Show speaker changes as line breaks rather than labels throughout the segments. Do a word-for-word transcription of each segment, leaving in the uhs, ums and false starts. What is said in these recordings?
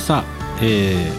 さあ、え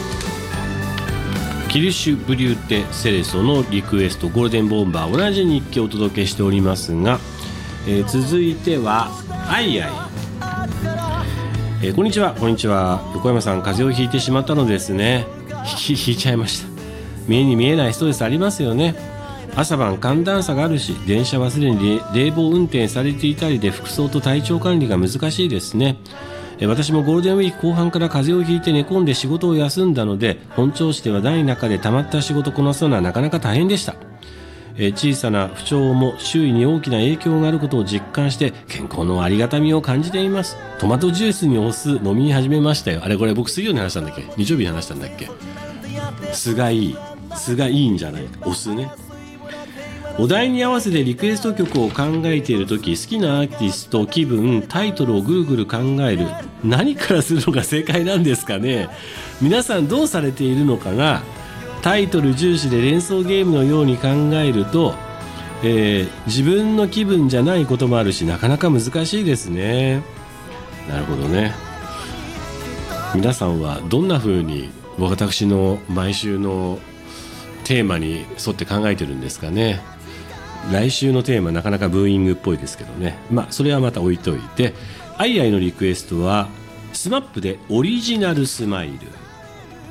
ー、キルシュブリューテセレソのリクエストゴールデンボンバー同じ日記をお届けしておりますが、えー、続いてはアイアイ、えー、こんにちはこんにちは。横山さん、風邪をひいてしまったのですね。ひひいちゃいました。目に見えないストレスありますよね。朝晩寒暖差があるし、電車はすでに冷房運転されていたりで服装と体調管理が難しいですね。私もゴールデンウィーク後半から風邪をひいて寝込んで仕事を休んだので、本調子ではない中で溜まった仕事をこなすのはなかなか大変でした。小さな不調も周囲に大きな影響があることを実感して健康のありがたみを感じています。トマトジュースにお酢飲み始めましたよ。あれこれ僕水曜に話したんだっけ、日曜日に話したんだっけ。酢がいい酢がいいんじゃない、お酢ね。お題に合わせてリクエスト曲を考えているとき、好きなアーティスト、気分、タイトルをぐるぐる考える。何からするのが正解なんですかね。皆さんどうされているのかな。タイトル重視で連想ゲームのように考えると、えー、自分の気分じゃないこともあるし、なかなか難しいですね。なるほどね。皆さんはどんな風に私の毎週のテーマに沿って考えてるんですかね。来週のテーマなかなかブーイングっぽいですけどね。まあそれはまた置いといて、アイアイのリクエストはスマップでオリジナルスマイル。